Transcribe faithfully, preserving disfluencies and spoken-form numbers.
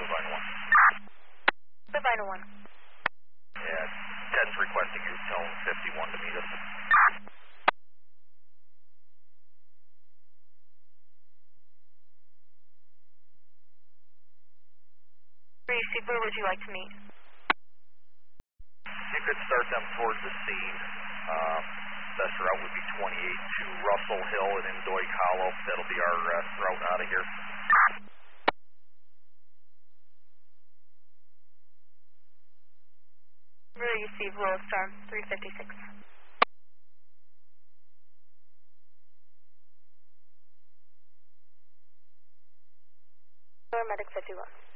Divine one. Divine one. Yeah, ten's requesting you tone fifty-one to meet us. Receive, where would you like to meet? You could start them towards the scene. Uh, best route would be twenty-eight to Russell Hill and Indoik Hollow. That'll be our uh, route out of here. Receive, Willow Storm, three fifty-six. Paramedic fifty-one.